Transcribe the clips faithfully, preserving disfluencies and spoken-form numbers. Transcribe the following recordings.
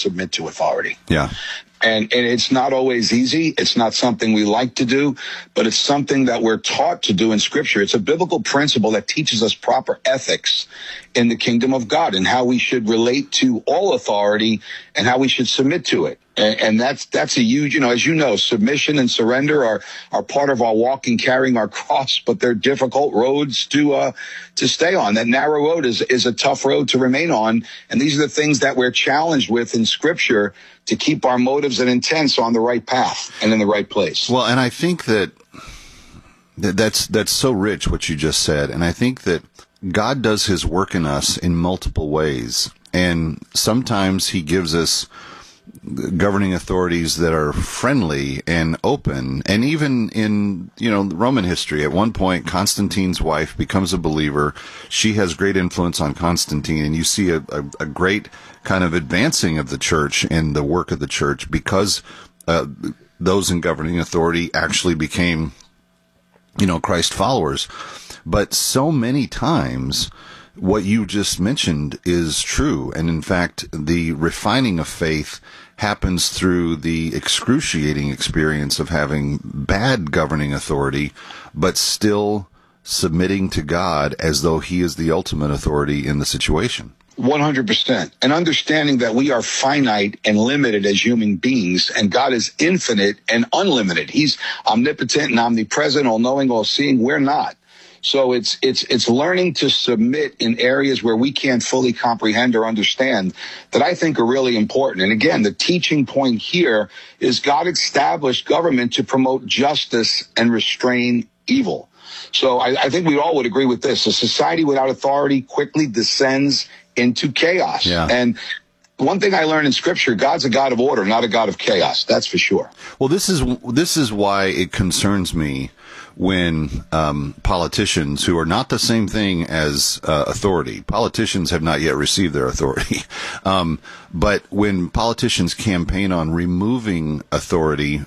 submit to authority. Yeah. And, and it's not always easy. It's not something we like to do, but it's something that we're taught to do in Scripture. It's a biblical principle that teaches us proper ethics in the kingdom of God and how we should relate to all authority and how we should submit to it. And, and that's that's a huge, you know, as you know, submission and surrender are are part of our walk and carrying our cross, but they're difficult roads to uh to stay on. That narrow road is is a tough road to remain on, and these are the things that we're challenged with in Scripture to keep our motives and intents on the right path and in the right place. Well, and I think that, that that's that's so rich what you just said, and I think that God does his work in us in multiple ways, and sometimes he gives us governing authorities that are friendly and open. And even in, you know, Roman history, at one point, Constantine's wife becomes a believer. She has great influence on Constantine, and you see a, a, a great kind of advancing of the church and the work of the church because uh, those in governing authority actually became, you know, Christ followers. But so many times, what you just mentioned is true. And in fact, the refining of faith happens through the excruciating experience of having bad governing authority, but still submitting to God as though he is the ultimate authority in the situation. one hundred percent. And understanding that we are finite and limited as human beings, and God is infinite and unlimited. He's omnipotent and omnipresent, all-knowing, all-seeing. We're not. So it's it's it's learning to submit in areas where we can't fully comprehend or understand that I think are really important. And again, the teaching point here is God established government to promote justice and restrain evil. So I, I think we all would agree with this. A society without authority quickly descends into chaos. Yeah. And one thing I learned in Scripture, God's a God of order, not a God of chaos. That's for sure. Well, this is this is why it concerns me when um, politicians, who are not the same thing as uh, authority, politicians have not yet received their authority, um, but when politicians campaign on removing authority,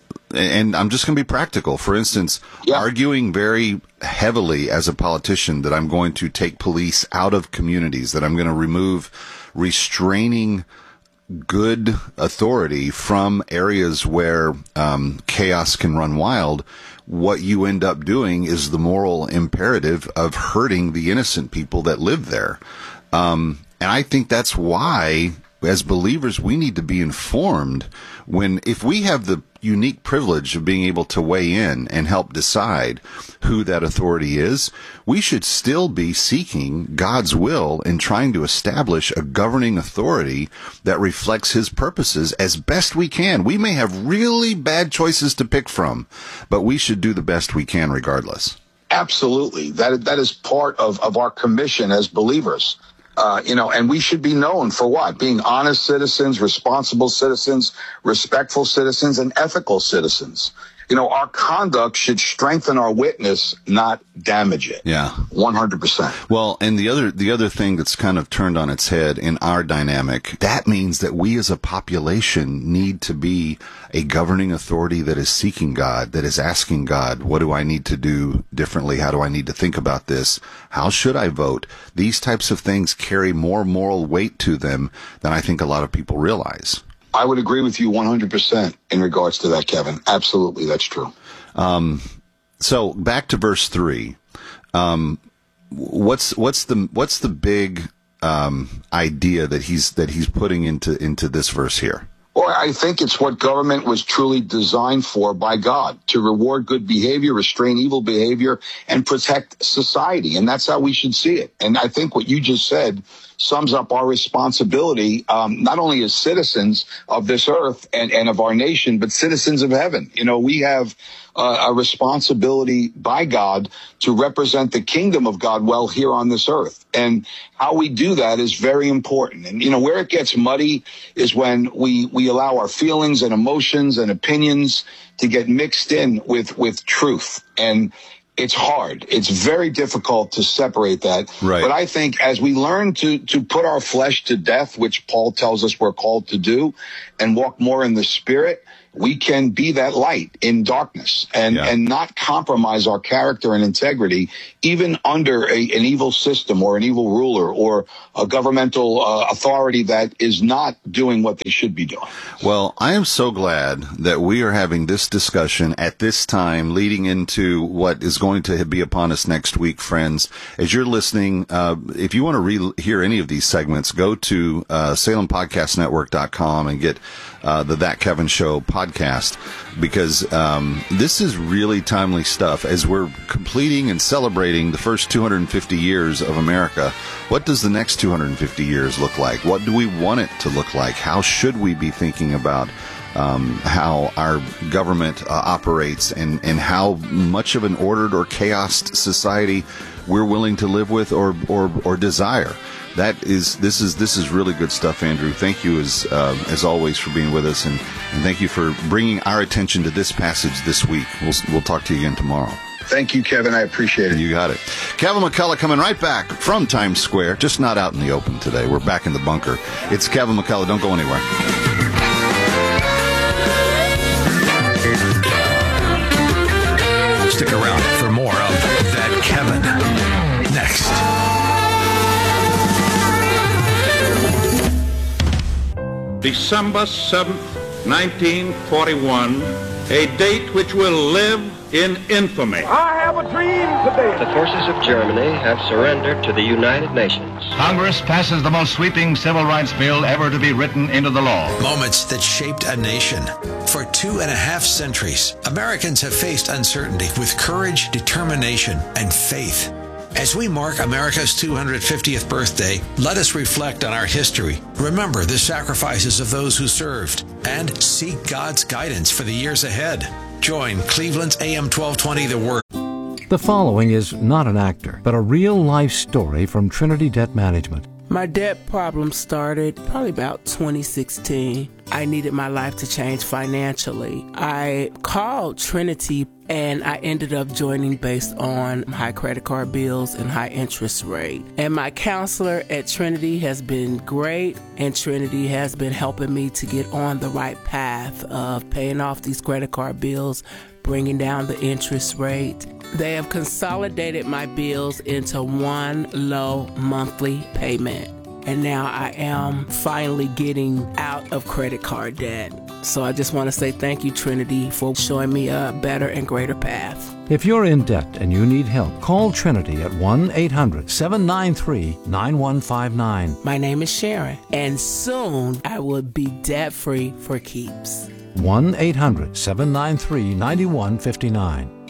and I'm just going to be practical. For instance, yeah. arguing very heavily as a politician that I'm going to take police out of communities, that I'm going to remove restraining good authority from areas where um, chaos can run wild. What you end up doing is the moral imperative of hurting the innocent people that live there. Um, and I think that's why, as believers, we need to be informed when, if we have the unique privilege of being able to weigh in and help decide who that authority is, we should still be seeking God's will and trying to establish a governing authority that reflects his purposes as best we can. We may have really bad choices to pick from, but we should do the best we can regardless. Absolutely. That that is part of, of our commission as believers. Uh, you know, and we should be known for what? Being honest citizens, responsible citizens, respectful citizens, and ethical citizens. You know, our conduct should strengthen our witness, not damage it. Yeah. one hundred percent. Well, and the other, the other thing that's kind of turned on its head in our dynamic, that means that we as a population need to be a governing authority that is seeking God, that is asking God, what do I need to do differently? How do I need to think about this? How should I vote? These types of things carry more moral weight to them than I think a lot of people realize. I would agree with you one hundred percent in regards to that, Kevin. Absolutely, that's true. Um, so back to verse three. Um, what's what's the what's the big um, idea that he's that he's putting into into this verse here? Well, I think it's what government was truly designed for by God, to reward good behavior, restrain evil behavior, and protect society. And that's how we should see it. And I think what you just said sums up our responsibility, um, not only as citizens of this earth and, and of our nation, but citizens of heaven. You know, we have uh, a responsibility by God to represent the kingdom of God well here on this earth. And how we do that is very important. And, you know, where it gets muddy is when we, we allow our feelings and emotions and opinions to get mixed in with, with truth. And it's hard. It's very difficult to separate that. Right. But I think as we learn to, to put our flesh to death, which Paul tells us we're called to do, and walk more in the Spirit, we can be that light in darkness and, yeah. and not compromise our character and integrity, even under a, an evil system or an evil ruler or a governmental uh, authority that is not doing what they should be doing. Well, I am so glad that we are having this discussion at this time, leading into what is going to be upon us next week, friends. As you're listening, uh, if you want to re- hear any of these segments, go to uh, Salem Podcast Network dot com and get Uh, the That Kevin Show podcast, because um, this is really timely stuff. As we're completing and celebrating the first two hundred fifty years of America, what does the next two hundred fifty years look like? What do we want it to look like? How should we be thinking about um, how our government uh, operates, and, and how much of an ordered or chaos society we're willing to live with or or, or desire? That is, this is, this is really good stuff, Andrew. Thank you as, uh, as always for being with us, and, and thank you for bringing our attention to this passage this week. We'll, we'll talk to you again tomorrow. Thank you, Kevin. I appreciate it. You got it. Kevin McCullough coming right back from Times Square, just not out in the open today. We're back in the bunker. It's Kevin McCullough. Don't go anywhere. Stick around for more of That Kevin next. December seventh, nineteen forty-one, a date which will live in infamy. I have a dream today. The forces of Germany have surrendered to the United Nations. Congress passes the most sweeping civil rights bill ever to be written into the law. Moments that shaped a nation. For two and a half centuries, Americans have faced uncertainty with courage, determination, and faith. As we mark America's two hundred fiftieth birthday, let us reflect on our history, remember the sacrifices of those who served, and seek God's guidance for the years ahead. Join Cleveland's A M twelve twenty The Word. The following is not an actor, but a real-life story from Trinity Debt Management. My debt problem started probably about twenty sixteen. I needed my life to change financially. I called Trinity and I ended up joining based on high credit card bills and high interest rate. And my counselor at Trinity has been great, and Trinity has been helping me to get on the right path of paying off these credit card bills, bringing down the interest rate. They have consolidated my bills into one low monthly payment. And now I am finally getting out of credit card debt. So I just want to say thank you, Trinity, for showing me a better and greater path. If you're in debt and you need help, call Trinity at one eight hundred seven nine three nine one five nine. My name is Sharon, and soon I will be debt-free for keeps. one eight hundred seven nine three nine one five nine.